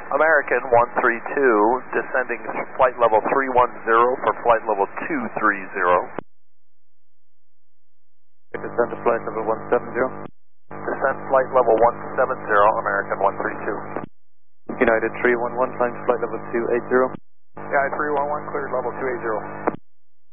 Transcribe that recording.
American 132, descending flight level 310 for flight level 230. Descend to flight level 170. Descend flight level 170, American 132. United 311, climb to flight level 280. Yeah, 311, cleared level 280.